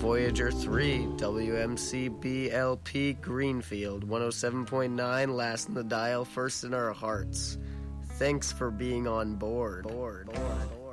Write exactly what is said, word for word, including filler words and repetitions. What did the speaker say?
Voyager three, W M C B L P Greenfield, one oh seven point nine, last in the dial, first in our hearts. Thanks for being on board. board, board, board.